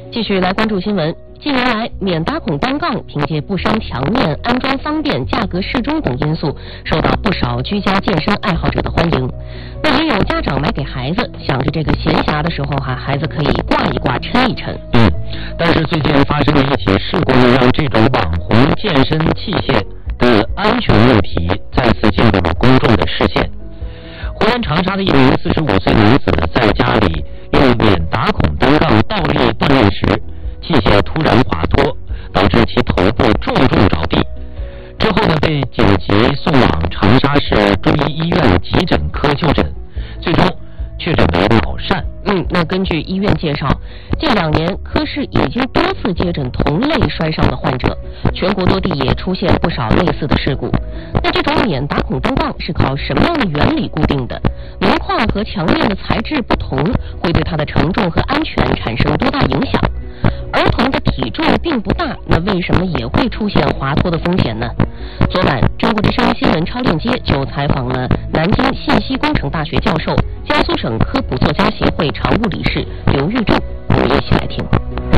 继续来关注新闻。近年来，免打孔单杠凭借不伤墙面、安装方便、价格适中等因素，受到不少居家健身爱好者的欢迎。那也有家长买给孩子，想着这个闲暇的时候孩子可以挂一挂、抻一抻。 但是最近发生了一起事故，让这种网红健身器械的安全问题再次进入了公众的视线。湖南长沙的一名45岁男子在家里用免打孔单杠倒立锻炼时，器械突然滑脱，导致其头部重着地。之后被紧急送往长沙市中医医院急诊科就诊，最终确诊为脑疝。 那根据医院介绍，近2年科室已经多次接诊同类摔伤的患者，全国多地也出现不少类似的事故。那这种免打孔单杠是靠什么样的原理固定的？门框和墙面的材质不同，会对它的承重和安全产生多大影响？儿童的体重并不大，那为什么也会出现滑脱的风险呢？昨晚，中国之声新闻超链接就采访了南京信息工程大学教授、江苏省科普作家协会常务理事刘玉柱，我们一起来听。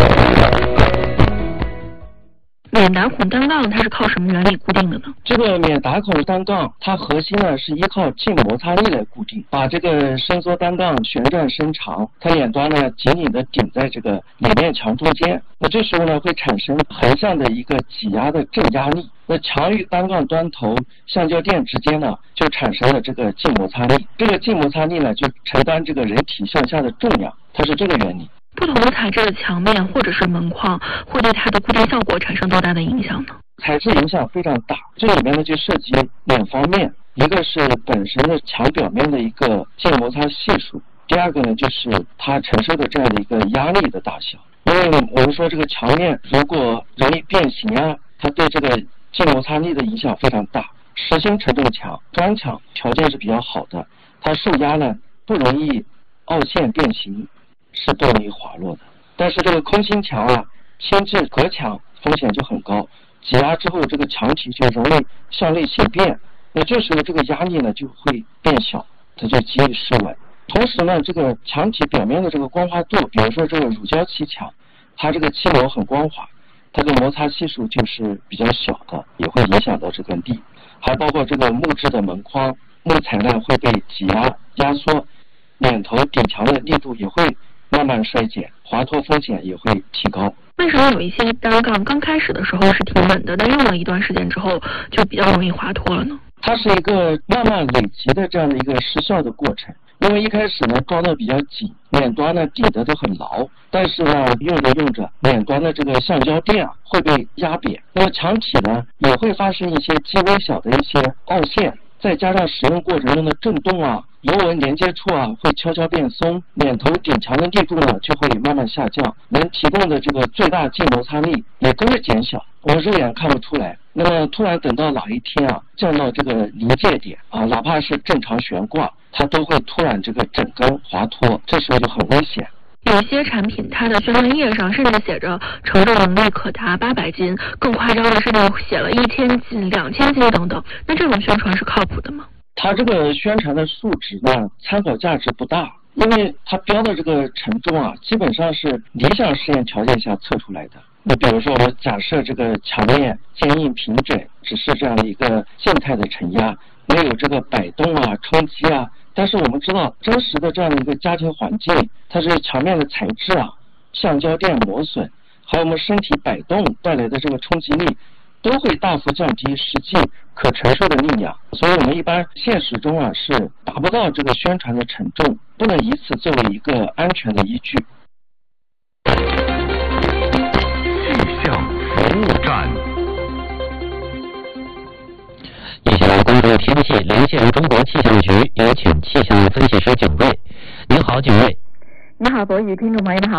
免打孔单杠它是靠什么原理固定的呢？ 这个免打孔单杠，它核心呢是依靠静摩擦力来固定，把这个伸缩单杠旋转伸长，它两端呢紧紧的顶在这个里面墙中间。那这时候呢会产生横向的一个挤压的正压力，那墙与单杠端头橡胶垫之间呢就产生了这个静摩擦力，这个静摩擦力呢就承担这个人体向下的重量，它是这个原理。 不同材质的墙面或者是门框会对它的固定效果产生多大的影响呢？ 材质影响非常大，这里面呢就涉及2方面，一个是本身的墙表面的一个静摩擦系数，第二个呢就是它承受的这样的一个压力的大小。因为我们说这个墙面如果容易变形啊，它对这个静摩擦力的影响非常大。实心承重墙、砖墙条件是比较好的，它受压呢不容易凹陷变形，是不容易滑落的。但是这个空心墙啊、轻质隔墙风险就很高，挤压之后这个墙体就容易向内形变，那这时候这个压力呢就会变小，它就极易失稳。同时呢，这个墙体表面的这个光滑度，比如说这个乳胶漆墙，它这个漆膜很光滑，它的摩擦系数就是比较小的，也会影响到这个力。还包括这个木质的门框，木材呢会被挤压缩，两头顶墙的力度也会慢慢衰减，滑脱风险也会提高。 为什么有一些单杠刚开始的时候是挺稳的，但用了一段时间之后就比较容易滑脱了呢？ 它是一个慢慢累积的这样的一个失效的过程。因为一开始呢装的比较紧，两端呢抵的都很牢，但是呢用着两端的这个橡胶垫会被压扁，那么墙体呢也会发生一些极微小的一些凹陷，再加上使用过程中的震动啊、螺纹连接处会悄悄变松，两头顶墙的力度呢就会慢慢下降，能提供的这个最大静摩擦力也跟着减小，我们肉眼看不出来。那么突然等到哪一天降到这个临界点哪怕是正常悬挂，它都会突然这个整根滑脱，这时候就很危险。 有些产品它的宣传页上甚至写着承重能力可达800斤，更夸张的是写了1000斤、2000斤等等。那这种宣传是靠谱的吗？ 它这个宣传的数值呢，参考价值不大，因为它标的这个承重基本上是理想实验条件下测出来的。那比如说我假设这个墙面坚硬平整，只是这样的一个静态的承压，没有这个摆动冲击但是我们知道真实的这样的一个家庭环境，它是墙面的材质橡胶垫磨损，还有我们身体摆动带来的这个冲击力，都会大幅降低实际可承受的力量，所以我们一般现实中是达不到这个宣传的承重，不能以此作为一个安全的依据。 气象服务站，一起来关注天气，连线中国气象局，有请气象分析师景睿。您好，景睿。 你好，博宇，听众朋友们好。